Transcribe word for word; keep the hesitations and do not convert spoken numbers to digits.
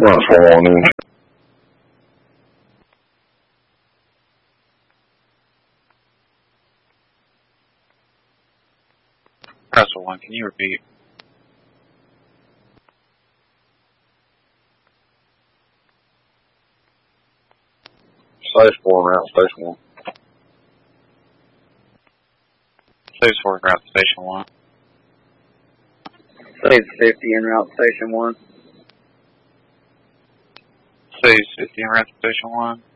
Run four one in. Press one, can you repeat? Stage four, route station one. Stage four, route station one. Stage fifty en route station one. Stage fifty en route station one.